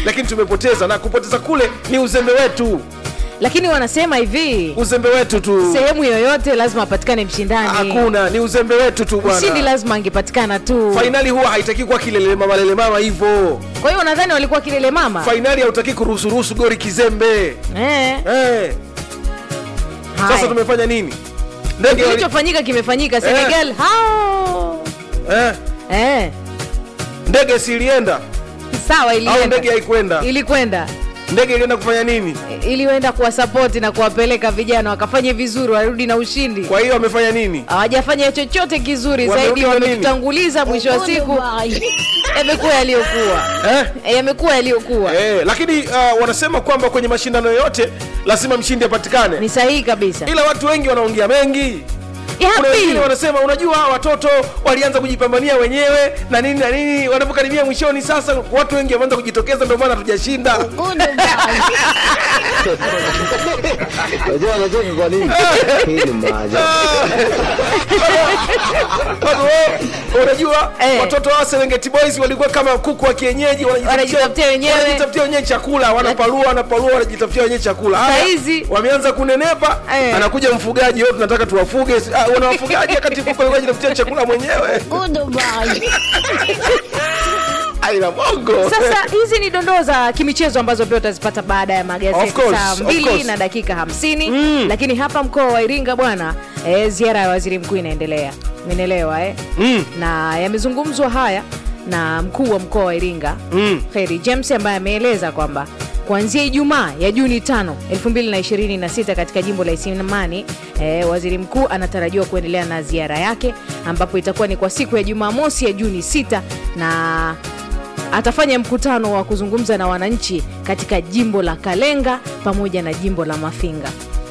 lakini tumepoteza, na kupoteza kule ni uzembe wetu. Lakini wanasema hivi, uzembe wetu tu. Sehemu yoyote lazima apatikane mshindani. Hakuna, ni uzembe wetu tu bwana. Mshindi lazima angepatikana tu. Finali huwa haitaki kwa lele mama hivyo. Kwa hiyo nadhani walikuwa kilele mama. Finali hautaki kuruhusu gori kizembe. Sasa tumefanya nini? Ndege kilichofanyika kimefanyika. Senegal hao. Ndege silienda. Sawa, ilienda. Au ndege haikwenda? Ilikwenda. Ndege ilienda kufanya nini? Ilienda kuwa support na kuwapeleka vijana wakafanye vizuri, warudi na ushindi. Kwa hiyo wamefanya nini? Hawajafanya chochote kizuri zaidi, wametutanguliza mwisho wa siku. Yamekuwa yaliyokuwa. Yamekuwa yaliyokuwa. Lakini wanasema kwamba kwenye mashindano yote lazima mshindi apatikane. Ni sahihi kabisa. Ila watu wengi wanaongea mengi. Kuna wengine wanasema unajua watoto walianza kujipambania wenyewe na nini wanapokaribia mwishoni, sasa watu wengi wameanza kujitokeza, ndio maana hatujashinda. Unajua kwa nini? Hii ni maajabu. Unajua watoto wa Serengeti Boys walikuwa kama kuku wa kienyeji, wanajitafutia wenyewe chakula, wanapalua wanajitafutia wenyewe chakula. Wameanza kunenepa, anakuja mfugaji, wewe tunataka tuwafuge. Wana wafugaji wakati kuku wanajitafutia chakula mwenyewe. Aina bongo. Sasa hizi ni dondoo za kimichezo ambazo pia utazipata baada ya magazeti saa 2 na dakika 50. Lakini hapa mkoa wa Iringa bwana, ziara ya waziri mkuu inaendelea. Umeelewa na yamezungumzwa haya na mkuu wa mkoa wa Iringa Kheri James, ambaye ameeleza kwamba kuanzia Ijumaa ya Juni 5, 2026 katika jimbo la Isimani, waziri mkuu anatarajiwa kuendelea na ziara yake, ambapo itakuwa ni kwa siku ya Jumamosi ya Juni 6, na atafanya mkutano wa kuzungumza na wananchi katika jimbo la Kalenga pamoja na jimbo la Mafinga.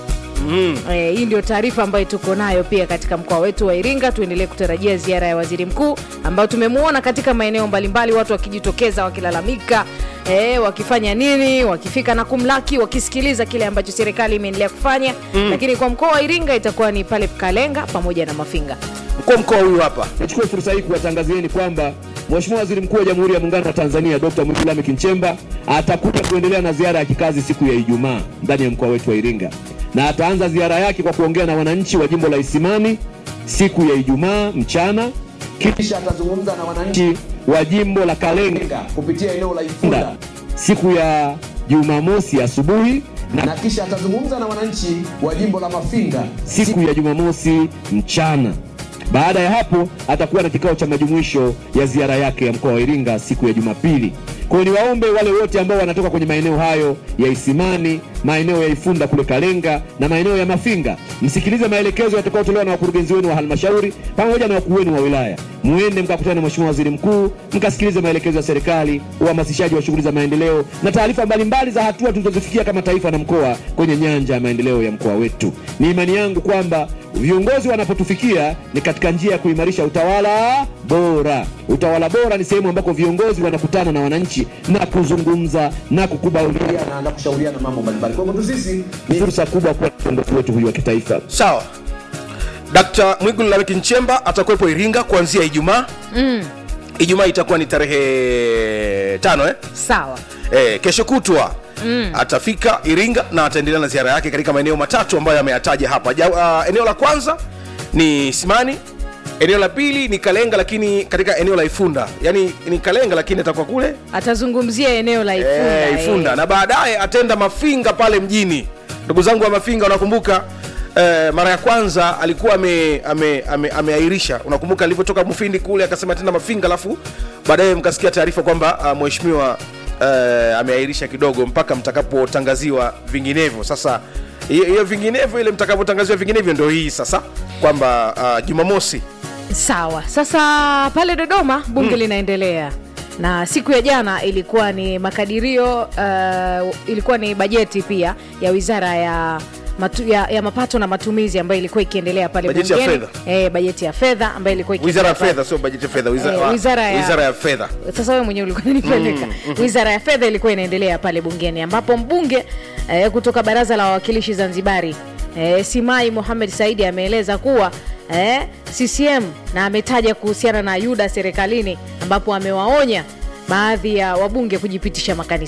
Hii ndio taarifa ambayo tuko nayo pia katika mkoa wetu wa Iringa. Tuendelee kutarajia ziara ya waziri mkuu, ambao tumemuona katika maeneo mbalimbali watu wakijitokeza wakilalamika, wakifanya nini, wakifika na kumlaki, wakisikiliza kile ambacho serikali imeendelea kufanya. Lakini kwa mkoa wa Iringa itakuwa ni pale Kalenga pamoja na Mafinga. Mkoa huyu hapa. Nichukue fursa hii kuwatangazieni kwamba Mheshimiwa Waziri Mkuu wa Jamhuri ya Muungano wa Tanzania Dr. Mwigulu Lameck Nchemba atakuja kuendelea na ziara ya kikazi siku ya Ijumaa ndani ya mkoa wetu wa Iringa. Na ataanza ziara yake kwa kuongea na wananchi wa jimbo la Isimani siku ya Ijumaa mchana, kisha atazungumza na wananchi wa jimbo la Kalenga kupitia eneo la Ifunda siku ya Jumamosi asubuhi, na kisha atazungumza na wananchi wa jimbo la Mafinga siku ya Jumamosi mchana. Baada ya hapo atakuwa na kikao cha majumuisho ya ziara yake ya mkoa wa Iringa siku ya Jumapili. Kwa hiyo niwaombe wale wote ambao wanatoka kwenye maeneo hayo ya Isimani, maeneo ya Ifunda kule Kalenga na maeneo ya Mafinga, msikilize maelekezo yatakayotolewa na wakurugenzi wenu wa halmashauri pamoja na wakuu wenu wa wilaya. Muende mkakutane na Mheshimiwa Waziri Mkuu, mkasikilize maelekezo ya serikali, uhamasishaji wa shughuli za maendeleo na taarifa mbalimbali za hatua tulizozifikia kama taifa na mkoa kwenye nyanja ya maendeleo ya mkoa wetu. Ni imani yangu kwamba viongozi wanapotufikia ni katika njia ya kuimarisha utawala bora. Utawala bora ni sehemu ambako viongozi wanakutana na wananchi na kuzungumza na kukubaliana na kushauriana mambo mbalimbali. Kwa hivyo sisi ni fursa kubwa kwa kiongozi wetu huyu wa kitaifa. Sawa. Dr. Mwigulu Lameck Nchemba atakuwepo Iringa kuanzia Ijumaa. Ijumaa itakuwa ni tarehe 5 Sawa. Kesho kutwa atafika Iringa na ataendelea na ziara yake katika maeneo matatu ambayo ameyataja hapa. Eneo la kwanza ni Isimani, eneo la pili ni Kalenga, lakini katika eneo la Ifunda. Yaani ni Kalenga lakini atakuwa kule atazungumzia eneo la Ifunda. Ifunda. Na baadaye atenda Mafinga pale mjini. Ndugu zangu wa Mafinga, unakumbuka mara ya kwanza alikuwa ameahirisha. Unakumbuka alivyotoka Mufindi kule akasema tena Mafinga, alafu baadaye mkasikia taarifa kwamba mheshimiwa ameahirisha kidogo mpaka mtakapotangaziwa vinginevyo. Sasa hiyo vinginevyo, ile mtakapotangaziwa vinginevyo ndio hii sasa kwamba Jumamosi. Sawa. Sasa pale Dodoma bunge linaendelea. Na siku ya jana ilikuwa ni makadirio, ilikuwa ni bajeti pia ya Wizara ya mapato na matumizi ambayo ilikuwa ikiendelea pale bungeni. Bajeti ya fedha. Bajeti ya fedha ambayo ilikuwa Wizara ya fedha, sio bajeti ya fedha, Wizara ya fedha. Sasa wewe mwenyewe ulikuwa unanipeleka. Wizara ya fedha ilikuwa inaendelea pale bungeni, ambapo mbunge kutoka Baraza la Wawakilishi Zanzibari, Simai Mohamed Saidi, ameeleza kuwa CCM, na ametaja kuhusiana na Yuda serikalini, ambapo amewaonya baadhi ya wabunge kujipitisha makanisa.